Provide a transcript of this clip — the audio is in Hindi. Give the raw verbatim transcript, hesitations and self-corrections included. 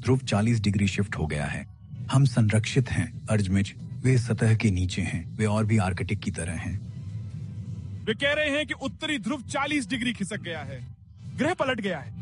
ध्रुव चालीस डिग्री शिफ्ट हो गया है। हम संरक्षित हैं अर्जमिज, वे सतह के नीचे हैं, वे और भी आर्कटिक की तरह हैं। वे कह रहे हैं कि उत्तरी ध्रुव चालीस डिग्री खिसक गया है, ग्रह पलट गया है।